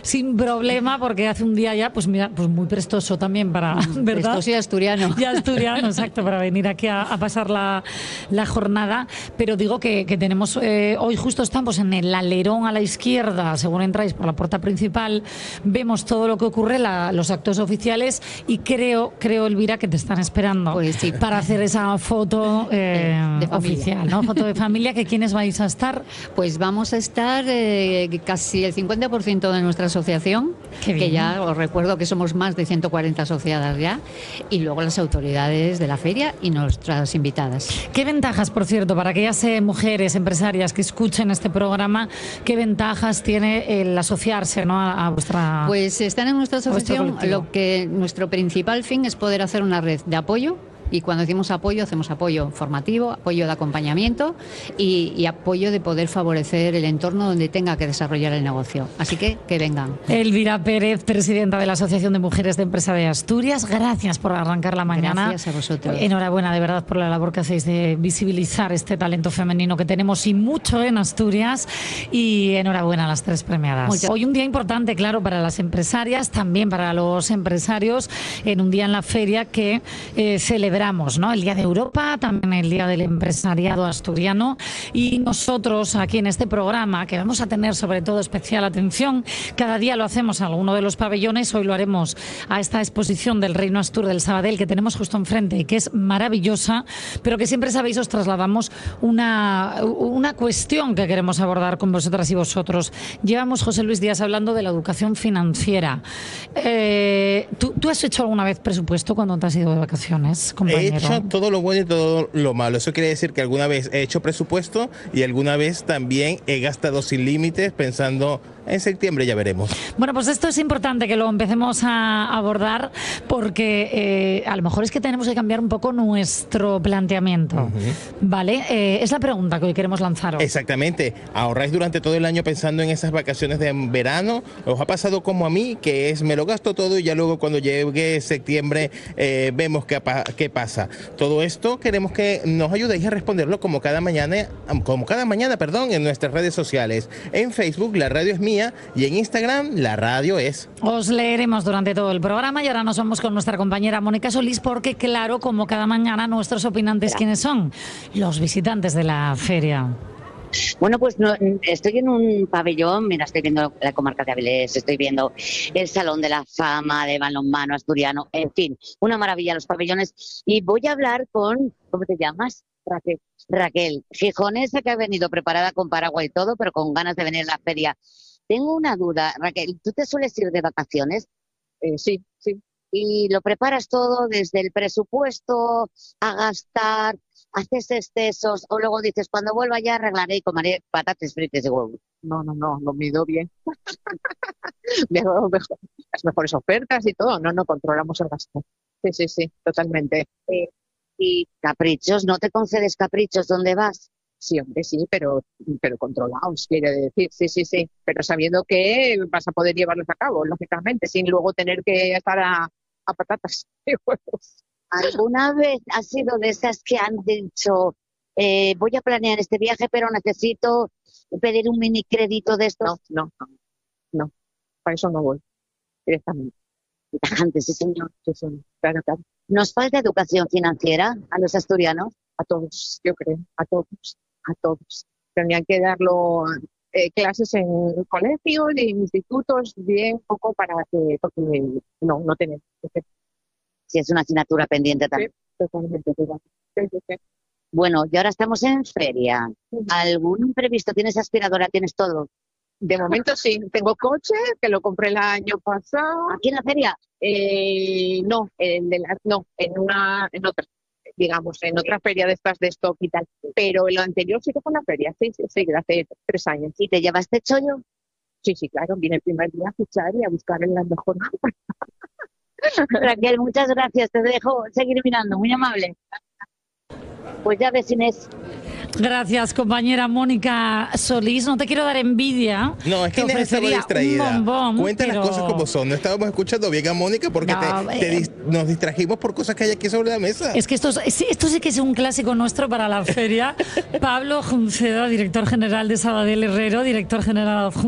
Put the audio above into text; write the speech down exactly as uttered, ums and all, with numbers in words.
sin problema, porque hace un día ya, pues mira, pues muy prestoso también para, ¿verdad? Prestoso y asturiano. Y asturiano, exacto, para venir aquí a, a pasar la, la jornada. Pero digo que, que tenemos, eh, hoy justo estamos en el alerón a la izquierda, según entráis por la puerta principal, vemos todo lo que ocurre, la, los actos oficiales, y creo, creo, Elvira, que te están esperando pues sí. para hacer esa foto eh, de familia. oficial, ¿no? Foto de familia, que ¿quiénes vais a estar? Pues vamos a estar eh, casi el cincuenta por ciento de nuestra asociación, que ya os recuerdo que somos más de ciento cuarenta asociadas ya, y luego las autoridades de la feria y nuestras invitadas. ¿Qué ventajas, por cierto, para aquellas eh, mujeres empresarias que escuchen este programa, qué ventajas tiene el asociarse, ¿no?, a, a vuestra... Pues están en nuestra asociación, lo que nuestro principal fin es poder hacer una red de apoyo. Y cuando decimos apoyo, hacemos apoyo formativo, apoyo de acompañamiento y, y apoyo de poder favorecer el entorno donde tenga que desarrollar el negocio. Así que, que vengan. Elvira Pérez, presidenta de la Asociación de Mujeres de Empresa de Asturias, gracias por arrancar la mañana. Gracias a vosotros. Enhorabuena, de verdad, por la labor que hacéis de visibilizar este talento femenino que tenemos, y mucho en Asturias. Y enhorabuena a las tres premiadas. Muchas. Hoy un día importante, claro, para las empresarias, también para los empresarios, en un día en la feria que eh, celebra, ¿no?, el Día de Europa, también el Día del Empresariado Asturiano, y nosotros aquí en este programa, que vamos a tener sobre todo especial atención, cada día lo hacemos a alguno de los pabellones, hoy lo haremos a esta exposición del Reino Astur del Sabadell que tenemos justo enfrente y que es maravillosa, pero que siempre, sabéis, os trasladamos una, una cuestión que queremos abordar con vosotras y vosotros. Llevamos, José Luis Díaz, hablando de la educación financiera. Eh, ¿tú, ¿Tú has hecho alguna vez presupuesto cuando te has ido de vacaciones? He hecho todo lo bueno y todo lo malo. Eso quiere decir que alguna vez he hecho presupuesto y alguna vez también he gastado sin límites pensando en septiembre ya veremos. Bueno, pues esto es importante que lo empecemos a abordar, porque eh, a lo mejor es que tenemos que cambiar un poco nuestro planteamiento. Uh-huh. ¿Vale? Eh, es la pregunta que hoy queremos lanzaros. Exactamente. ¿Ahorráis durante todo el año pensando en esas vacaciones de verano? ¿Os ha pasado como a mí, que es me lo gasto todo y ya luego cuando llegue septiembre eh, vemos qué, qué pasa? Todo esto queremos que nos ayudéis a responderlo como cada mañana, como cada mañana, perdón, en nuestras redes sociales. En Facebook, La Radio es Mía, y en Instagram, La Radio es. Os leeremos durante todo el programa, y ahora nos vamos con nuestra compañera Mónica Solís, porque claro, como cada mañana, nuestros opinantes, ¿quiénes son? Los visitantes de la feria. Bueno, pues no, estoy en un pabellón, mira, estoy viendo la comarca de Avilés, estoy viendo el Salón de la Fama de balonmano asturiano, en fin, una maravilla los pabellones. Y voy a hablar con, ¿cómo te llamas? Raquel. Raquel, gijonesa, que ha venido preparada con paraguas y todo, pero con ganas de venir a la feria. Tengo una duda, Raquel, ¿tú te sueles ir de vacaciones? Eh, sí, sí. Y lo preparas todo desde el presupuesto a gastar, haces excesos, o luego dices, cuando vuelva ya arreglaré y comeré patatas fritas y huevos. No, no, no, lo mido bien. mejor, mejor, las mejores ofertas y todo. No, no controlamos el gasto. Sí, sí, sí, totalmente. Eh, ¿Y caprichos? ¿No te concedes caprichos donde vas? Sí, hombre, sí, pero, pero controlados, quiere decir, sí, sí, sí, pero sabiendo que vas a poder llevarlos a cabo, lógicamente, sin luego tener que estar a, a patatas y huevos. ¿Alguna vez has sido de esas que han dicho, eh, voy a planear este viaje, pero necesito pedir un mini crédito de esto? No, no, no, no, para eso no voy, directamente. Antes, sí, señor. Sí, sí, claro, claro. ¿Nos falta educación financiera a los asturianos? A todos, yo creo, a todos. a todos. Tendrían que darlo eh, clases en colegios y institutos bien poco para que, porque no, no tenemos. Sí, es una asignatura pendiente también. Sí, totalmente. Sí, sí, sí. Bueno, y ahora estamos en feria. ¿Algún imprevisto? ¿Tienes aspiradora? ¿Tienes todo? De momento sí. Tengo coche, que lo compré el año pasado. ¿Aquí en la feria? Eh, no, en de la, no, en una, en otra. digamos, en otra feria de estas de stock y tal. Pero lo anterior sí que fue una feria, sí, sí, sí, hace tres años. ¿Y te llevaste chollo? Sí, sí, claro, vine el primer día a fichar y a buscar en la mejor. Raquel, muchas gracias, te dejo seguir mirando, muy amable. Pues ya ves, Inés. Gracias, compañera Mónica Solís. No te quiero dar envidia. No, es que Inés estaba distraída. Bombón, Cuenta pero... las cosas como son. No estábamos escuchando bien a Mónica porque no, te, te eh... dis nos distrajimos por cosas que hay aquí sobre la mesa. Es que esto, esto sí que es un clásico nuestro para la feria. Pablo Junceda, director general de Sabadell Herrero, director general adjunto